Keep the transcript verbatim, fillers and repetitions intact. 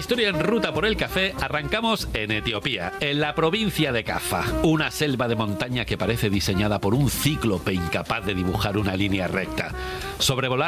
historia en Ruta por el Café arrancamos en Etiopía, en la provincia de Kaffa, una selva de montaña que parece diseñada por un cíclope incapaz de dibujar una línea recta. Sobrevolar